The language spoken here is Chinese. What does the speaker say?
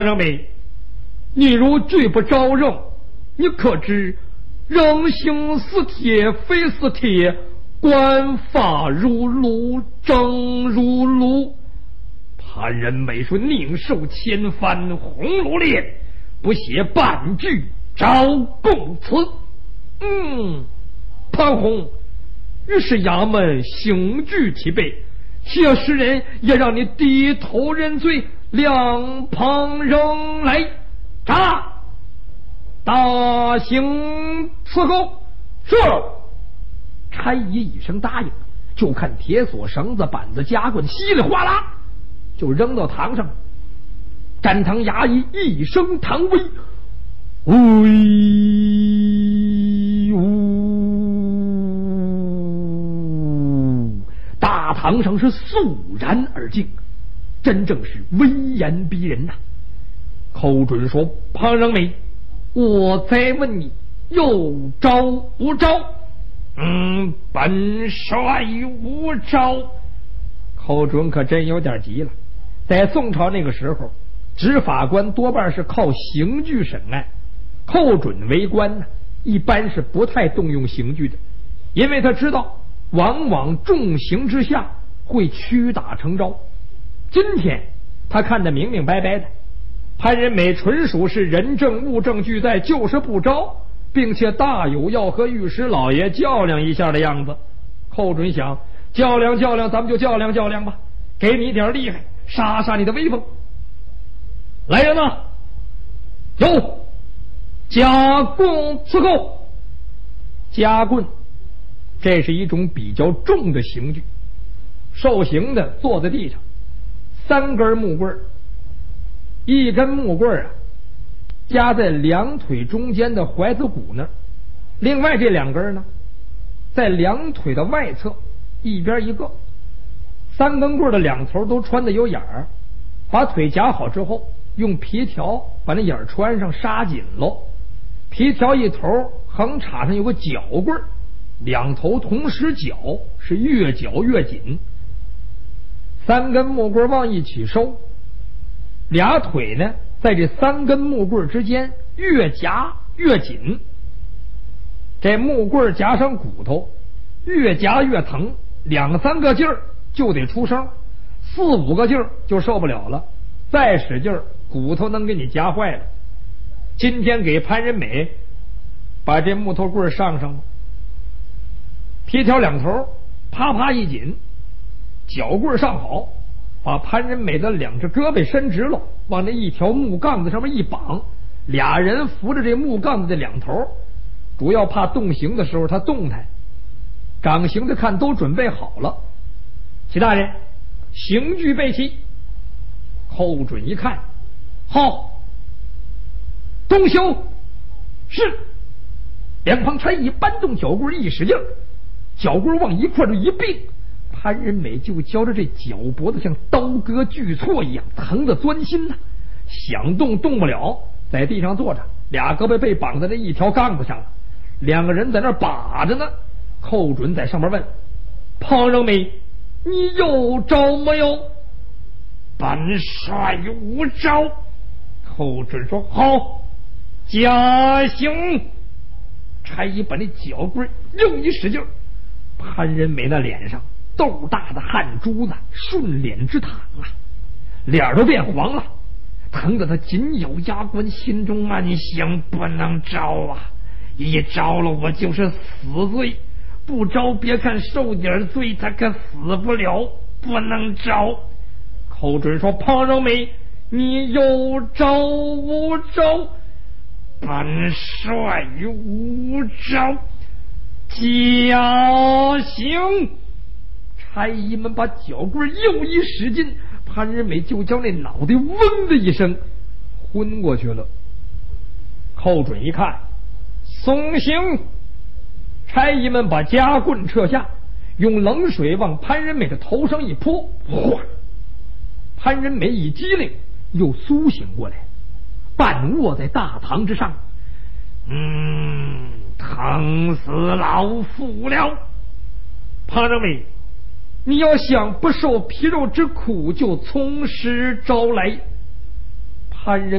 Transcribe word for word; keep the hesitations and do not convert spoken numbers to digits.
让美，你如拒不招认，你可知人心似铁，非似铁，官法如炉，正如炉。潘仁美说：“宁受千帆红炉炼，不写半句招供词。”嗯，潘红，于是衙门刑具提备，且使人也让你低头认罪，两旁扔来，查大刑伺候。是。差役一声答应，就看铁锁、绳子、板子、夹棍稀里哗啦就扔到堂上。展堂衙役一声堂威，威呜，大堂上是肃然而静，真正是威严逼人呐、啊。寇准说：“庞仁美，我再问你，有招不招？”嗯，本帅无招。寇准可真有点急了。在宋朝那个时候，执法官多半是靠刑具审案，寇准为官呢，一般是不太动用刑具的，因为他知道往往重刑之下会屈打成招。今天他看得明明白白的，潘仁美纯属是人证物证俱在，就是不招，并且大有要和御史老爷较量一下的样子。寇准想，较量较量，咱们就较量较量吧，给你一点厉害，杀杀你的威风。来人呐，有夹棍伺候。夹棍，这是一种比较重的刑具，受刑的坐在地上，三根木棍，一根木棍啊夹在两腿中间的踝子骨那儿，另外这两根呢在两腿的外侧，一边一个。三根棍的两头都穿的有眼儿，把腿夹好之后，用皮条把那眼儿穿上，杀紧喽。皮条一头横插上有个绞棍，两头同时绞，是越绞越紧。三根木棍往一起收，俩腿呢在这三根木棍之间越夹越紧。这木棍夹上骨头，越夹越疼，两三个劲儿就得出声，四五个劲儿就受不了了，再使劲儿骨头能给你夹坏了。今天给潘仁美把这木头棍上上了，皮条两头啪啪一紧，脚棍上好，把潘仁美的两只胳膊伸直了，往那一条木杠子上面一绑，俩人扶着这木杠子的两头，主要怕动刑的时候他动弹。掌刑的看都准备好了，齐大人，刑具备齐。寇准一看，好，动手。是。两旁差役搬动脚棍一使劲，脚棍往一块儿一并，潘仁美就觉着这脚脖子像刀割锯错一样，疼得钻心呐、啊，想动动不了，在地上坐着，俩胳膊被绑在那一条杠子上了，两个人在那把着呢。寇准在上面问：“庞仁美，你有招没有？”“本帅无招。”寇准说：“好，加刑。”差役把那脚棍又一使劲，潘仁美那脸上豆大的汗珠子顺脸之淌啊，脸都变黄了，疼得他紧咬牙关，心中暗想：不能招啊，一招了我就是死罪，不招别看受点罪，他可死不了，不能招。寇准说：“庞仁美，你有招无招？”“本帅无招。”“加刑。”差役们把脚棍又一使劲，潘仁美就叫那脑袋嗡的一声昏过去了。寇准一看，松刑。差役们把夹棍撤下，用冷水往潘仁美的头上一泼，哗！潘仁美一激灵，又苏醒过来，半卧在大堂之上。嗯，疼死老夫了！庞仁美，你要想不受皮肉之苦，就从实招来。 残忍